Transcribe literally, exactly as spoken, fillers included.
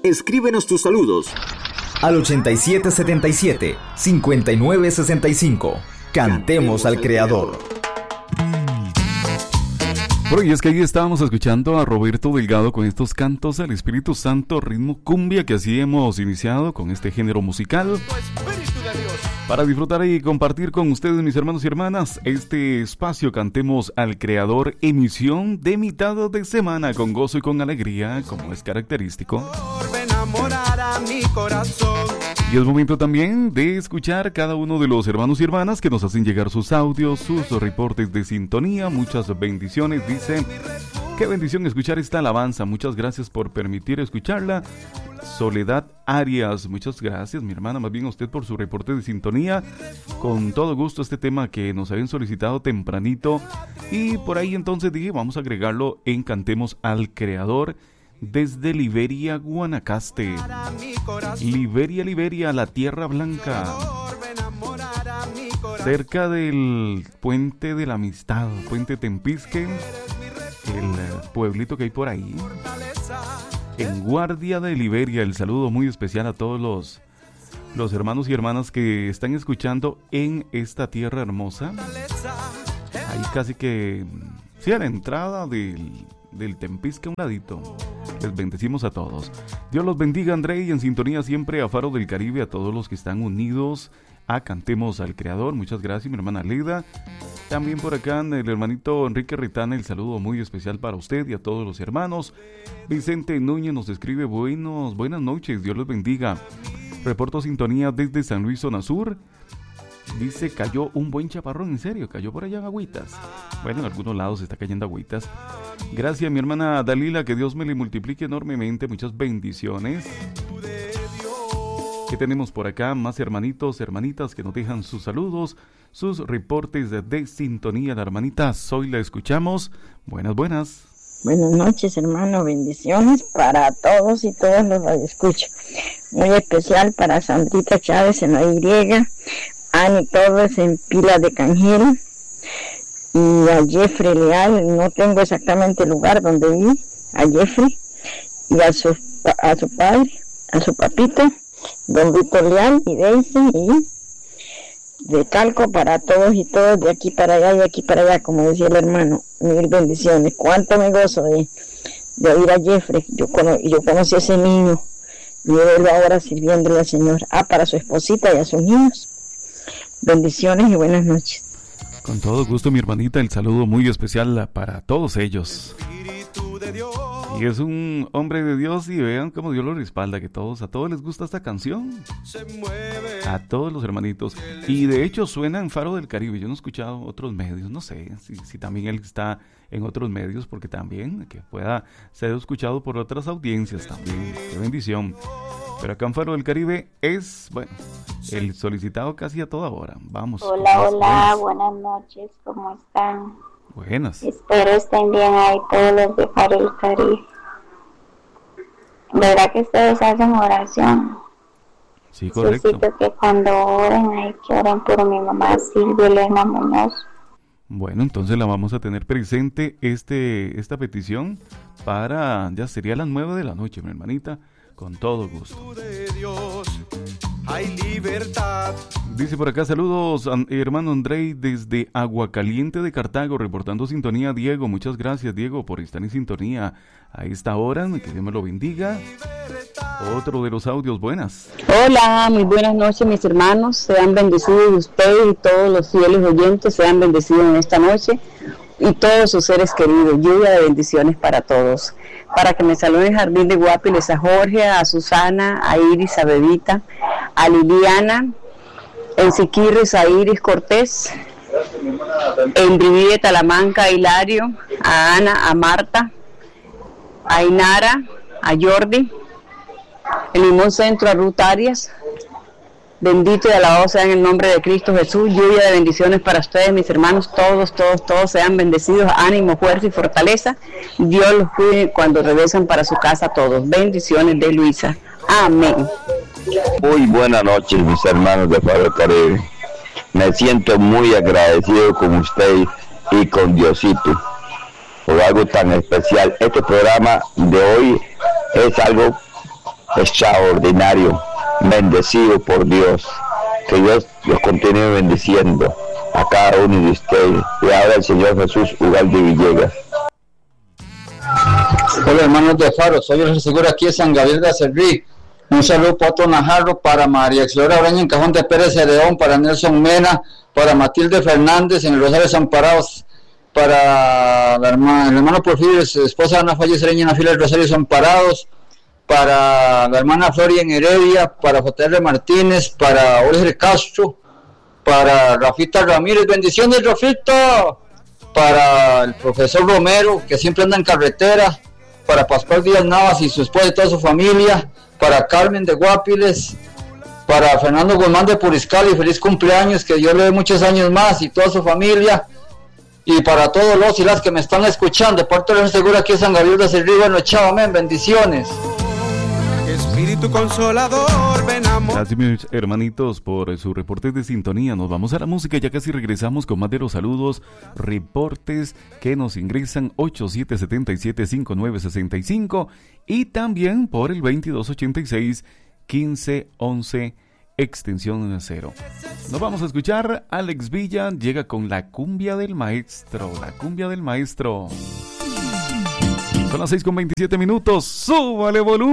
Escríbenos tus saludos al ochenta y siete setenta y siete, cincuenta y nueve sesenta y cinco. Cantemos al Creador. Bueno, y es que ahí estábamos escuchando a Roberto Delgado con estos cantos al Espíritu Santo, ritmo cumbia, que así hemos iniciado con este género musical. Para disfrutar y compartir con ustedes, mis hermanos y hermanas, este espacio Cantemos al Creador, emisión de mitad de semana, con gozo y con alegría, como es característico. Y es momento también de escuchar cada uno de los hermanos y hermanas que nos hacen llegar sus audios, sus reportes de sintonía. Muchas bendiciones, dice. Qué bendición escuchar esta alabanza. Muchas gracias por permitir escucharla. Soledad Arias, muchas gracias, mi hermana, más bien a usted por su reporte de sintonía. Con todo gusto este tema que nos habían solicitado tempranito. Y por ahí entonces dije, vamos a agregarlo en Cantemos al Creador. Desde Liberia, Guanacaste. Liberia, Liberia, la Tierra Blanca. Cerca del Puente de la Amistad, Puente Tempisque, el pueblito que hay por ahí. En Guardia de Liberia, el saludo muy especial a todos los, los hermanos y hermanas que están escuchando en esta tierra hermosa. Ahí casi que, sí, a la entrada del... del Tempisque, un ladito. Les bendecimos a todos. Dios los bendiga, André, y en sintonía siempre a Faro del Caribe, a todos los que están unidos a Cantemos al Creador. Muchas gracias, mi hermana Leda. También por acá el hermanito Enrique Ritana, el saludo muy especial para usted y a todos los hermanos. Vicente Núñez nos escribe, buenos, buenas noches, Dios los bendiga. Reporto sintonía desde San Luis, zona sur. Dice, cayó un buen chaparrón, en serio, cayó por allá en agüitas. Bueno, en algunos lados está cayendo agüitas. Gracias, mi hermana Dalila, que Dios me le multiplique enormemente, muchas bendiciones. ¿Qué tenemos por acá? Más hermanitos, hermanitas que nos dejan sus saludos, sus reportes de, de sintonía. La hermanita Zoe la escuchamos. Buenas, buenas. Buenas noches, hermano, bendiciones para todos y todas los que escucho. Muy especial para Sandrita Chávez en la Y, Ani Torres en Pila de Canjero y a Jeffrey Leal, no tengo exactamente el lugar donde vi, a Jeffrey y a su, a su padre, a su papito, don Víctor Leal y Daisy, y de Talco para todos y todos, de aquí para allá y de aquí para allá, como decía el hermano. Mil bendiciones. Cuánto me gozo de, de oír a Jeffrey. Yo, cono, yo conocí a ese niño y verlo ahora sirviéndole al Señor. Ah, para su esposita y a sus niños. Bendiciones y buenas noches. Con todo gusto, mi hermanita, el saludo muy especial para todos ellos. Y es un hombre de Dios y vean cómo Dios lo respalda, que todos, a todos les gusta esta canción. A todos los hermanitos. Y de hecho suena en Faro del Caribe. Yo no he escuchado otros medios, no sé si, si también él está en otros medios, porque también que pueda ser escuchado por otras audiencias también. Qué bendición. Pero acá en Faro del Caribe es, bueno, el solicitado casi a toda hora. Vamos. Hola, hola, buenas noches, ¿cómo están? Buenas. Espero estén bien ahí todos los de Faro del Caribe. ¿Verdad que ustedes hacen oración? Sí, correcto. Necesito que cuando oren, hay que oren por mi mamá Silvia Elena Muñoz. Bueno, entonces la vamos a tener presente este esta petición para, ya sería las nueve de la noche, mi hermanita, con todo gusto. Hay libertad. Dice por acá, saludos, hermano Andrei, desde Aguacaliente de Cartago, reportando sintonía. Diego, muchas gracias, Diego, por estar en sintonía a esta hora, que Dios me lo bendiga. Otro de los audios, buenas. Hola, muy buenas noches, mis hermanos, sean bendecidos ustedes y todos los fieles oyentes, sean bendecidos en esta noche, y todos sus seres queridos, lluvia de bendiciones para todos. Para que me saluden en Jardín de Guapiles, a Jorge, a Susana, a Iris, a Bebita, a Liliana, en Siquirres, a Iris Cortés, en Riví de Talamanca, a Hilario, a Ana, a Marta, a Inara, a Jordi, en Limón Centro, a Ruth Arias. Bendito y alabado sea en el nombre de Cristo Jesús. Lluvia de bendiciones para ustedes, mis hermanos, todos, todos, todos sean bendecidos, ánimo, fuerza y fortaleza. Dios los cuide cuando regresen para su casa todos. Bendiciones de Luisa. Amén. Muy buenas noches, mis hermanos de Faro del Caribe. Me siento muy agradecido con usted y con Diosito por algo tan especial. Este programa de hoy es algo extraordinario, bendecido por Dios. Que Dios los continúe bendiciendo a cada uno de ustedes. Y ahora el Señor Jesús Ugalde Villegas. Hola hermanos de Faro, soy el seguro aquí de San Gabriel de Acerrí. Un saludo para Otto Najarro, para María Explora Oreña en Cajón de Pérez Cereón, para Nelson Mena, para Matilde Fernández en el Rosario Desamparados, para la hermana, el hermano Porfirio, su esposa Ana Falles Cereña en la fila del Rosario Desamparados, para la hermana Floria en Heredia, para J R Martínez, para Jorge Castro, para Rafita Ramírez, bendiciones Rafita, para el profesor Romero, que siempre anda en carretera, para Pascual Díaz Navas y su esposa y toda su familia, para Carmen de Guapiles, para Fernando Guzmán de Puriscal y feliz cumpleaños, que Dios le dé muchos años más y toda su familia, y para todos los y las que me están escuchando, de parte de la segura aquí en San Gabriel de Cerrillo, bueno, chao, amén, bendiciones. Espíritu consolador, ven amor. Gracias mis hermanitos por su reporte de sintonía. Nos vamos a la música, ya casi regresamos con más de los saludos, reportes que nos ingresan ocho siete siete siete cinco nueve seis cinco y también por el veintidós ochenta y seis quince once extensión cero. Nos vamos a escuchar. Alex Villa llega con la cumbia del maestro, la cumbia del maestro. Son las seis con veintisiete minutos. ¡Súbale volumen!